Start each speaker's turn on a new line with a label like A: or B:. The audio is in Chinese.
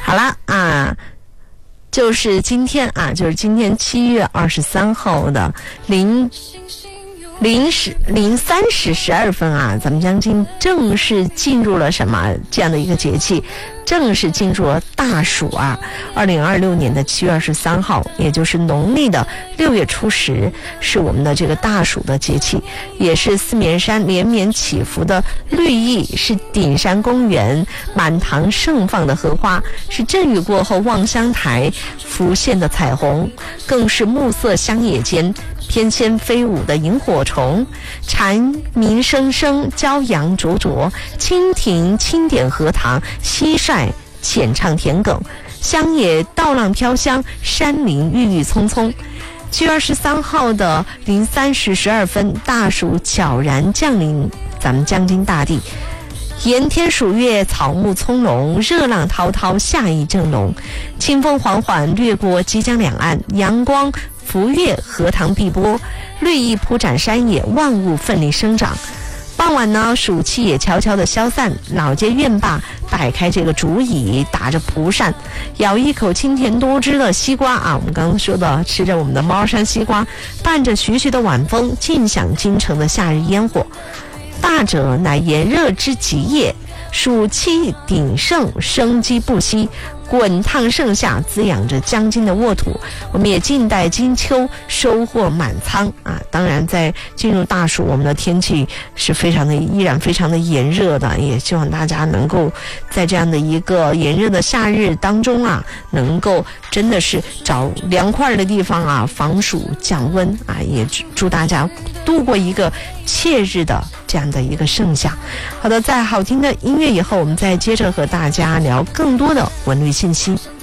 A: 好了啊，就是今天7月23号的0时12分啊，咱们将近正式进入了什么这样的一个节气？正式进入了大暑啊！2026年的7月23号，也就是农历的6月初10，是我们的这个大暑的节气，也是四面山连绵起伏的绿意，是顶山公园满堂盛放的荷花，是阵雨过后望乡台浮现的彩虹，更是暮色乡野间翩跹飞舞的萤火虫，蝉鸣声声，骄阳灼灼，蜻蜓轻点荷塘，蟋蟀浅唱田埂，乡野稻浪飘香，山林郁郁葱葱。7月23号的03时12分，大暑悄然降临咱们江津大地，炎天暑月，草木葱茏，热浪滔滔，夏意正浓，清风缓缓掠过犄江两岸，阳光浮越荷塘碧波，绿意铺展山野，万物奋力生长。傍晚呢，暑气也悄悄地消散，老街院坝摆开这个竹椅，打着蒲扇，咬一口清甜多汁的西瓜啊，我们刚刚说的吃着我们的猫山西瓜，伴着徐徐的晚风，尽享京城的夏日烟火。大者乃炎热之极也，暑气鼎盛，生机不息，滚烫盛夏滋养着江津的沃土，我们也静待金秋收获满仓啊！当然，在进入大暑，我们的天气是依然非常的炎热的，也希望大家能够在这样的一个炎热的夏日当中啊，能够真的是找凉快的地方啊，防暑降温啊！也祝大家度过一个切日的这样的一个盛夏。好的，在好听的音乐以后，我们再接着和大家聊更多的文旅信息。